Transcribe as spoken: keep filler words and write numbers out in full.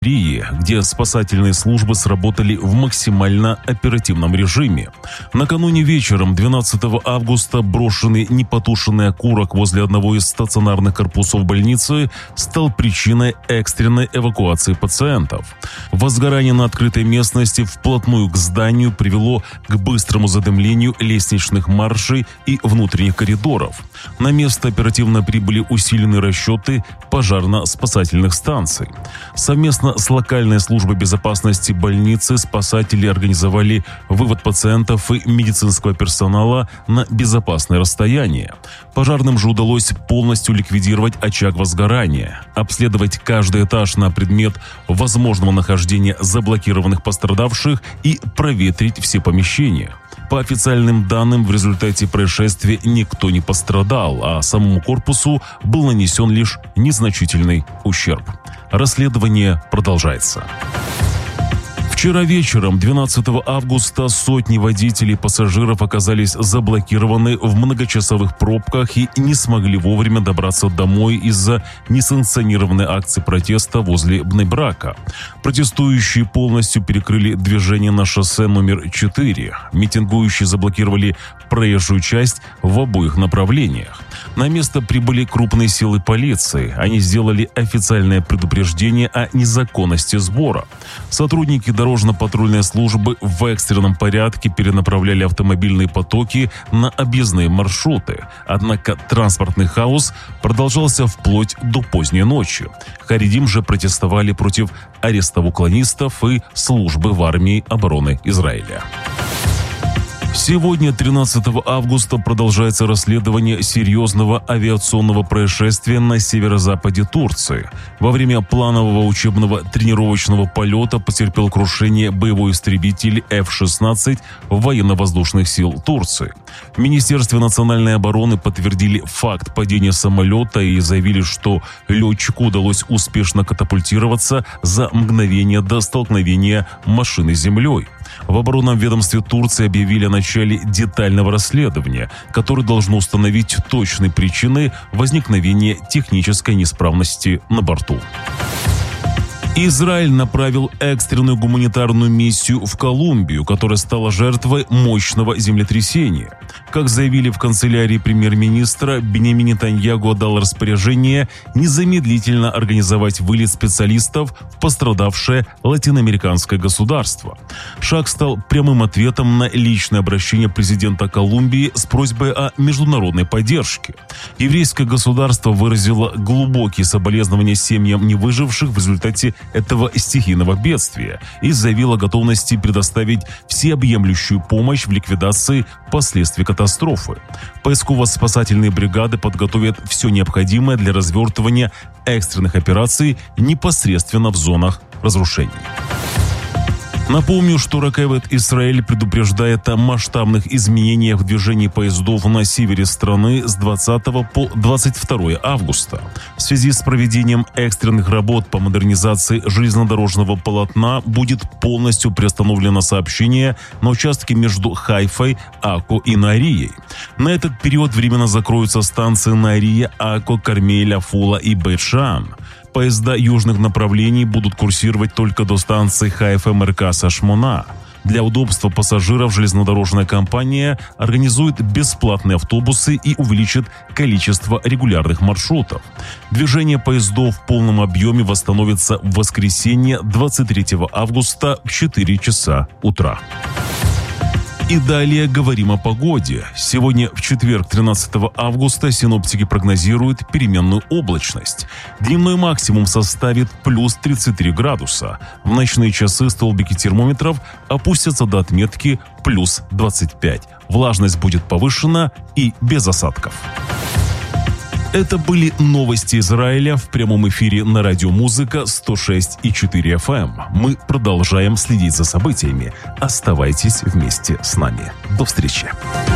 где спасательные службы сработали в максимально оперативном режиме. Накануне вечером двенадцатого августа брошенный непотушенный окурок возле одного из стационарных корпусов больницы стал причиной экстренной эвакуации пациентов. Возгорание на открытой местности вплотную к зданию привело к быстрому задымлению лестничных маршей и внутренних коридоров. На место оперативно прибыли усиленные расчеты пожарно-спасательных станций. Совместно с локальной службой безопасности больницы спасатели организовали вывод пациентов и медицинского персонала на безопасное расстояние. Пожарным же удалось полностью ликвидировать очаг возгорания, обследовать каждый этаж на предмет возможного нахождения заблокированных пострадавших и проветрить все помещения. По официальным данным, в результате происшествия никто не пострадал, а самому корпусу был нанесен лишь незначительный ущерб. Расследование продолжается. Вчера вечером, двенадцатого августа, сотни водителей и пассажиров оказались заблокированы в многочасовых пробках и не смогли вовремя добраться домой из-за несанкционированной акции протеста возле Бней-Брака. Протестующие полностью перекрыли движение на шоссе номер четыре. Митингующие заблокировали проезжую часть в обоих направлениях. На место прибыли крупные силы полиции. Они сделали официальное предупреждение о незаконности сбора. Сотрудники дорожно-патрульной службы в экстренном порядке перенаправляли автомобильные потоки на объездные маршруты. Однако транспортный хаос продолжался вплоть до поздней ночи. Харидим же протестовали против ареста уклонистов и службы в армии обороны Израиля. Сегодня, тринадцатого августа, продолжается расследование серьезного авиационного происшествия на северо-западе Турции. Во время планового учебного тренировочного полета потерпел крушение боевой истребитель эф шестнадцать военно-воздушных сил Турции. В Министерстве национальной обороны подтвердили факт падения самолета и заявили, что летчику удалось успешно катапультироваться за мгновение до столкновения машины с землей. В оборонном ведомстве Турции объявили о начале детального расследования, которое должно установить точные причины возникновения технической неисправности на борту. Израиль направил экстренную гуманитарную миссию в Колумбию, которая стала жертвой мощного землетрясения. Как заявили в канцелярии премьер-министра, Биньямин Нетаньяху отдал распоряжение незамедлительно организовать вылет специалистов в пострадавшее латиноамериканское государство. Шаг стал прямым ответом на личное обращение президента Колумбии с просьбой о международной поддержке. Еврейское государство выразило глубокие соболезнования семьям невыживших в результате этого стихийного бедствия и заявила о готовности предоставить всеобъемлющую помощь в ликвидации последствий катастрофы. Поисково-спасательные бригады подготовят все необходимое для развертывания экстренных операций непосредственно в зонах разрушений. Напомню, что Рекевет Исраэль предупреждает о масштабных изменениях в движении поездов на севере страны с двадцатого по двадцать второе августа. В связи с проведением экстренных работ по модернизации железнодорожного полотна будет полностью приостановлено сообщение на участке между Хайфой, Ако и Нарией. На этот период временно закроются станции Нария, Ако, Кармель, Афула и Бейт-Шан. Поезда южных направлений будут курсировать только до станции Хайфа Меркаса Шмона. Для удобства пассажиров железнодорожная компания организует бесплатные автобусы и увеличит количество регулярных маршрутов. Движение поездов в полном объеме восстановится в воскресенье двадцать третьего августа в четыре часа утра. И далее говорим о погоде. Сегодня, в четверг, тринадцатого августа, синоптики прогнозируют переменную облачность. Дневной максимум составит плюс тридцать три градуса. В ночные часы столбики термометров опустятся до отметки плюс двадцать пять. Влажность будет повышена и без осадков. Это были новости Израиля в прямом эфире на радио Музыка сто шесть и четыре эф эм. Мы продолжаем следить за событиями. Оставайтесь вместе с нами. До встречи.